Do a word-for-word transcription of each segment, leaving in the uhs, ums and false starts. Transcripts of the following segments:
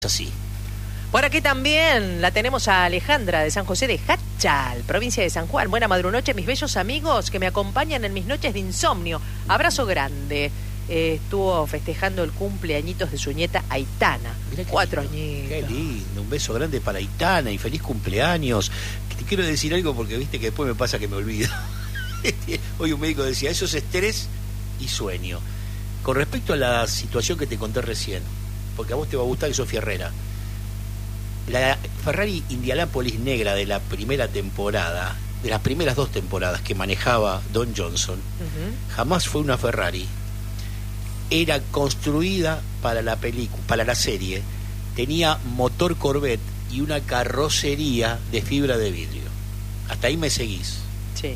Así. Por aquí también la tenemos a Alejandra de San José de Hachal, provincia de San Juan. Buena madrunoche, mis bellos amigos que me acompañan en mis noches de insomnio. Abrazo grande. Eh, estuvo festejando el cumpleañitos de su nieta Aitana. Cuatro añitos. Qué lindo. Un beso grande para Aitana y feliz cumpleaños. Te quiero decir algo porque viste que después me pasa que me olvido. Hoy un médico decía, eso es estrés y sueño. Con respecto a la situación que te conté recién, porque a vos te va a gustar que Sofía Herrera. La Ferrari Indianápolis negra de la primera temporada, de las primeras dos temporadas que manejaba Don Johnson, uh-huh. jamás fue una Ferrari. Era construida para la película, para la serie. Tenía motor Corvette y una carrocería de fibra de vidrio. Hasta ahí me seguís. Sí.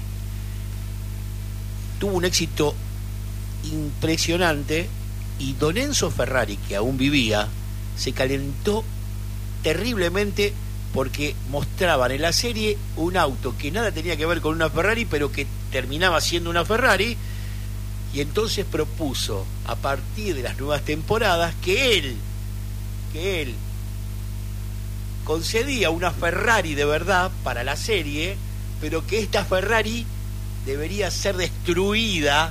Tuvo un éxito impresionante y Don Enzo Ferrari, que aún vivía, se calentó terriblemente porque mostraban en la serie un auto que nada tenía que ver con una Ferrari, pero que terminaba siendo una Ferrari, y entonces propuso a partir de las nuevas temporadas que él que él concedía una Ferrari de verdad para la serie, pero que esta Ferrari debería ser destruida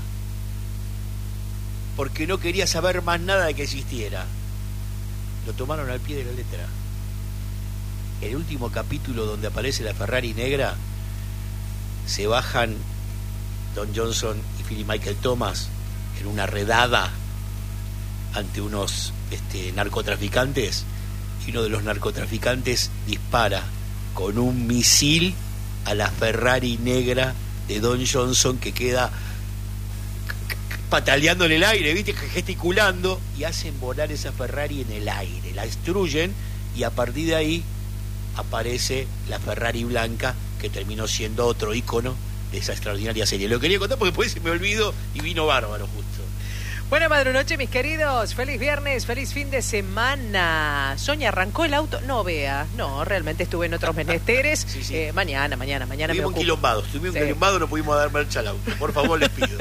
porque no quería saber más nada de que existiera. Lo tomaron al pie de la letra. El último capítulo donde aparece la Ferrari negra, se bajan Don Johnson y Philip Michael Thomas en una redada ante unos este, narcotraficantes, y uno de los narcotraficantes dispara con un misil a la Ferrari negra de Don Johnson, que queda pataleando en el aire, ¿viste? Gesticulando, y hacen volar esa Ferrari en el aire, la destruyen, y a partir de ahí aparece la Ferrari blanca, que terminó siendo otro ícono de esa extraordinaria serie. Lo quería contar porque después se me olvidó y vino bárbaro justo. Buena madrunoche, mis queridos. Feliz viernes, feliz fin de semana. Sonia, ¿arrancó el auto? No, vea, no, realmente estuve en otros menesteres. sí, sí. Eh, mañana, mañana, mañana estuvimos me ocupo. Quilombados, estuvimos sí. quilombados, no pudimos dar marcha al auto. Por favor, les pido.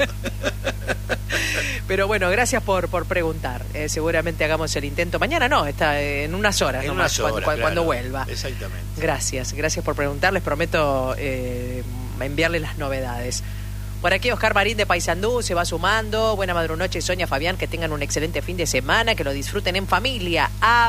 Pero bueno, gracias por, por preguntar. Eh, seguramente hagamos el intento. Mañana no, está en unas horas. En nomás, unas horas, cuando, claro. cuando vuelva. Exactamente. Gracias, gracias por preguntar. Les prometo eh, enviarles las novedades. Por aquí Oscar Marín de Paysandú se va sumando. Buena madrunoche, Sonia, Fabián, que tengan un excelente fin de semana, que lo disfruten en familia.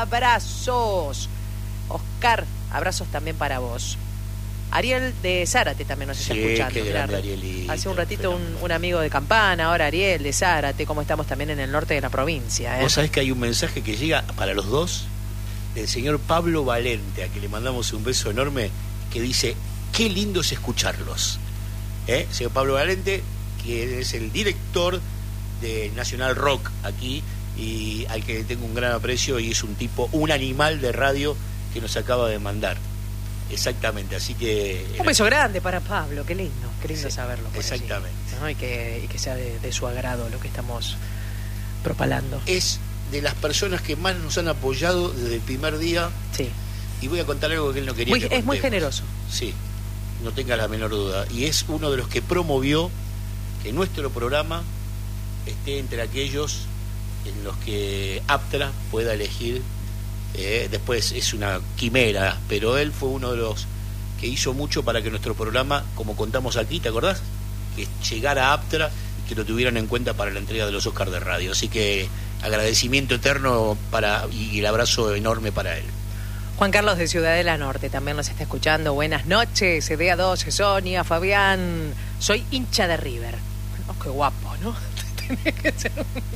Abrazos. Oscar, abrazos también para vos. Ariel de Zárate también nos está sí, escuchando. Qué grande, Arielito, hace un ratito un, un amigo de Campana, ahora Ariel de Zárate, como estamos también en el norte de la provincia. ¿eh? Vos sabés que hay un mensaje que llega para los dos del señor Pablo Valente, a que le mandamos un beso enorme, que dice, qué lindo es escucharlos. ¿Eh? Señor Pablo Valente, que es el director de Nacional Rock aquí, y al que tengo un gran aprecio, y es un tipo, un animal de radio que nos acaba de mandar. Exactamente, así que... Un beso grande para Pablo, qué lindo, qué lindo sí, saberlo. Exactamente. Allí, ¿no? y, que, y que sea de, de su agrado lo que estamos propalando. Es de las personas que más nos han apoyado desde el primer día. Sí. Y voy a contar algo que él no quería muy, que contemos. Es muy generoso. Sí, no tenga la menor duda. Y es uno de los que promovió que nuestro programa esté entre aquellos en los que Aptra pueda elegir. Eh, después es una quimera, pero él fue uno de los que hizo mucho para que nuestro programa, como contamos aquí, ¿te acordás? Que llegara a Aptra y que lo tuvieran en cuenta para la entrega de los Oscars de radio. Así que agradecimiento eterno para y el abrazo enorme para él. Juan Carlos de Ciudadela Norte también nos está escuchando. Buenas noches, D A dos, Sonia, Fabián. Soy hincha de River. Oh, qué guapo, ¿no? Tenés que ser...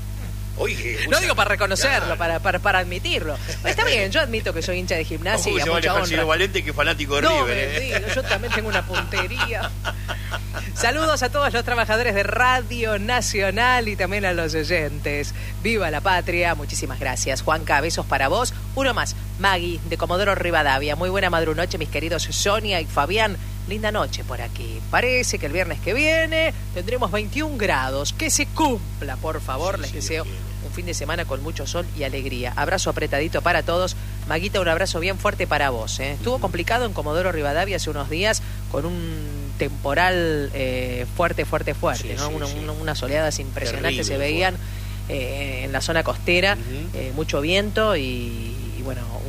Oye, no digo para reconocerlo, claro. para, para, para admitirlo. Está bien, yo admito que soy hincha de Gimnasia. Ojo, y a se mucha vale honra. Valente, que es fanático de no, River. Me ¿eh? digo, yo también tengo una puntería. Saludos a todos los trabajadores de Radio Nacional y también a los oyentes. Viva la patria, muchísimas gracias. Juanca, besos para vos. Uno más, Maggie, de Comodoro Rivadavia. Muy buena madrunoche, mis queridos Sonia y Fabián. Linda noche por aquí. Parece que el viernes que viene tendremos veintiún grados. Que se cumpla, por favor. Sí, Les sí, deseo un fin de semana con mucho sol y alegría. Abrazo apretadito para todos. Maguita, un abrazo bien fuerte para vos. ¿eh? Estuvo complicado en Comodoro Rivadavia hace unos días con un temporal eh, fuerte, fuerte, fuerte. Sí, ¿no? sí, una, sí. Una, unas oleadas impresionantes. Terrible, se veían eh, en la zona costera. Uh-huh. eh, mucho viento y y bueno,